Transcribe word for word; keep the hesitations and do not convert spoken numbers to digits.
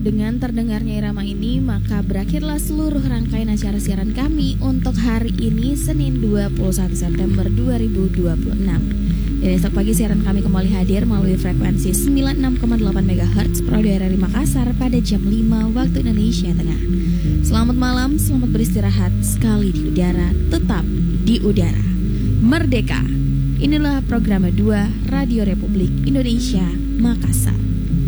Dengan terdengarnya irama ini, maka berakhirlah seluruh rangkaian acara siaran kami untuk hari ini, Senin dua puluh satu September dua ribu dua puluh enam. Dan esok pagi siaran kami kembali hadir melalui frekuensi sembilan puluh enam koma delapan megahertz per R R I Makassar pada jam lima waktu Indonesia Tengah. Selamat malam, selamat beristirahat, sekali di udara, tetap di udara. Merdeka! Inilah program dua Radio Republik Indonesia Makassar.